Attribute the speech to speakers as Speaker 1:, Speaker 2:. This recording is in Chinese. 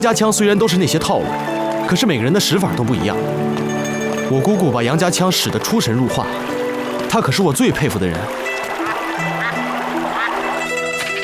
Speaker 1: 家枪虽然都是那些套路，可是每个人的使法都不一样。我姑姑把杨家枪使得出神入化，她可是我最佩服的人。